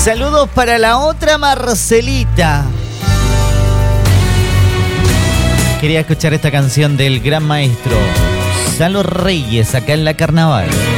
Saludos para la otra Marcelita. Quería escuchar esta canción del gran maestro Salo Reyes acá en la Carnaval.